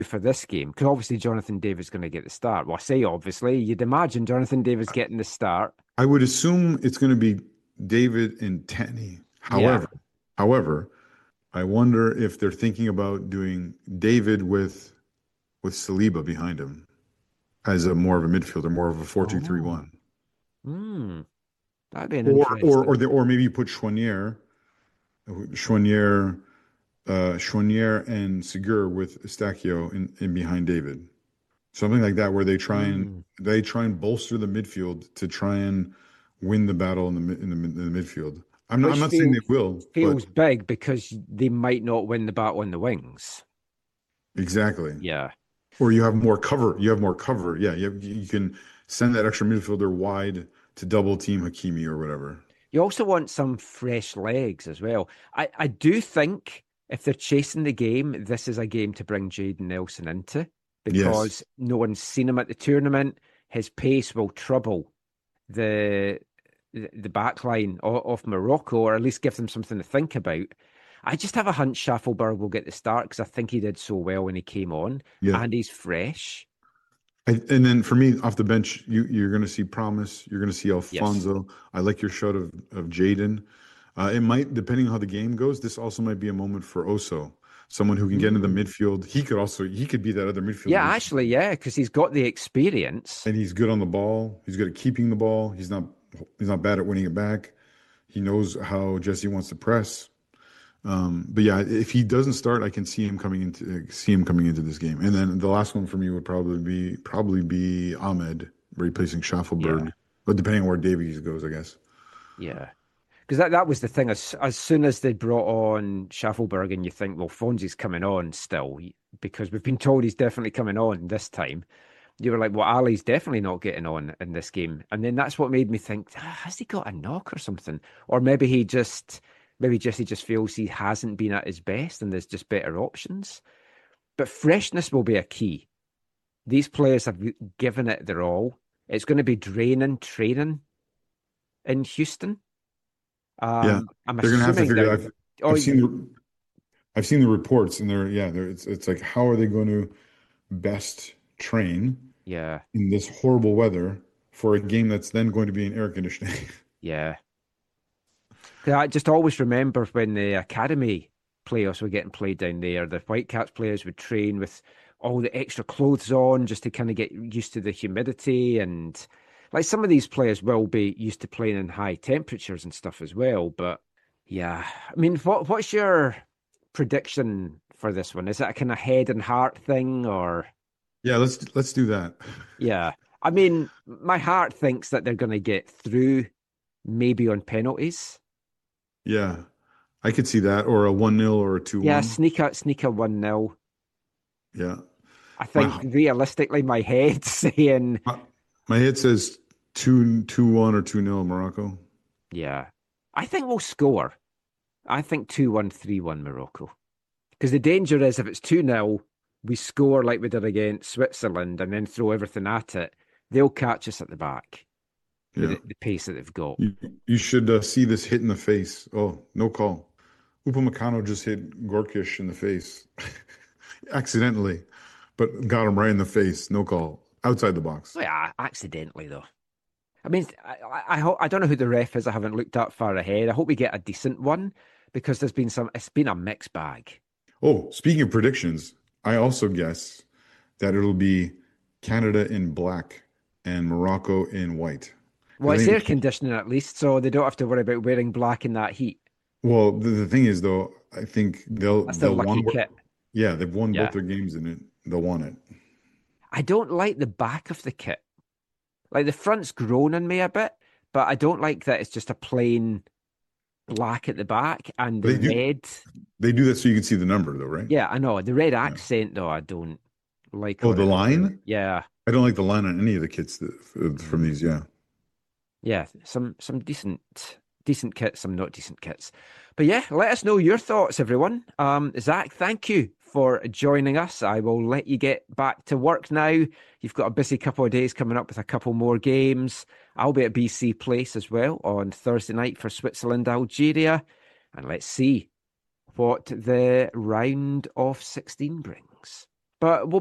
for this game? Because obviously Jonathan David's going to get the start. Well, I say obviously, you'd imagine Jonathan David's getting the start. I would assume it's going to be David and Tanny. Yeah. However, I wonder if they're thinking about doing David with Saliba behind him as a more of a midfielder, more of a 4-2-3-1. Oh. Hmm. That'd be an Or interesting. or maybe you put Choinière and Segur with Eustachio in behind David. Something like that, where Hmm. they try and bolster the midfield to try and win the battle in the midfield. I'm Which not saying they will, but feels big because they might not win the battle on the wings. exactly. Yeah. Or you have more cover. You have more cover. Yeah, you can send that extra midfielder wide to double team Hakimi or whatever. You also want some fresh legs as well. I do think if they're chasing the game, this is a game to bring Jaden Nelson into Yes. because no one's seen him at the tournament. His pace will trouble the the back line of Morocco, or at least give them something to think about. I just have a hunch Schaffelberg will get the start because I think he did so well when he came on Yeah. and he's fresh. And then for me, off the bench, you're going to see Promise. You're going to see Yes. Alfonso. I like your shot of Jaden. It might, depending on how the game goes, this also might be a moment for Oso, someone who can get into the Mm. midfield. He could be that other midfielder Yeah, actually, yeah, because he's got the experience. and he's good on the ball. He's good at keeping the ball. He's not bad at winning it back. He knows how Jesse wants to press. But yeah, if he doesn't start, I can see him coming into this game. And then the last one for me would probably be Ahmed replacing Yeah, Schaffelberg, but depending on where Davies goes, I guess. yeah. Because that was the thing. As soon as they brought on Schaffelberg, and you think, well, Fonzie's coming on still, because we've been told he's definitely coming on this time. You were like, well, Ali's definitely not getting on in this game. And then that's what made me think, has he got a knock or something? Or maybe Jesse just feels he hasn't been at his best and there's just better options. But freshness will be a key. These players have given it their all. It's going to be draining training in Houston. Yeah, I'm they're gonna have to assuming figure they're. it. Oh, I've seen the I've seen the reports, and it's like how are they going to best train yeah, in this horrible weather for a game that's then going to be in air conditioning? yeah. 'Cause I just always remember when the academy playoffs were getting played down there, the Whitecaps players would train with all the extra clothes on just to kind of get used to the humidity. And like some of these players will be used to playing in high temperatures and stuff as well. But yeah, I mean, what's your prediction for this one? Is it a kind of head and heart thing or Yeah, let's do that. yeah? I mean, my heart thinks that they're going to get through maybe on penalties. Yeah, I could see that, or a 1-0 or a Yeah, 2-1. sneak a 1-0. Yeah. I think My realistically, my head saying, my my head says 2-1 or 2-0 Morocco. yeah, I think we'll score. I think 2-1, 3-1 Morocco. Because the danger is if it's 2-0, we score like we did against Switzerland and then throw everything at it, they'll catch us at the back with Yeah. the pace that they've got. You should see this hit in the face. Oh, no call. Upamecano just hit Gorkish in the face accidentally, but got him right in the face. No call. Outside the box. Oh, yeah, accidentally though. I mean, I don't know who the ref is. I haven't looked that far ahead. I hope we get a decent one because it's been a mixed bag. Oh, speaking of predictions, I also guess that it'll be Canada in black and Morocco in white. Well, Because I it's think air conditioning at least, so they don't have to worry about wearing black in that heat. well, the thing is though, I think That's their they'll lucky want kit. yeah, they've won both Yeah. their games in it. They'll want it. I don't like the back of the kit. Like the front's grown on me a bit, but I don't like that it's just a plain black at the back and the They do red. they do that so you can see the number though, right? Yeah, I know. The red Yeah. accent though, I don't like Oh, on the it at all. line? Yeah. I don't like the line on any of the kits from Mm. these. Yeah. Yeah, some decent kits, some not decent kits. But yeah, let us know your thoughts, everyone. Zach, thank you for joining us. I will let you get back to work now. You've got a busy couple of days coming up with a couple more games. I'll be at BC Place as well on Thursday night for Switzerland, Algeria. And let's see what the round of 16 brings. But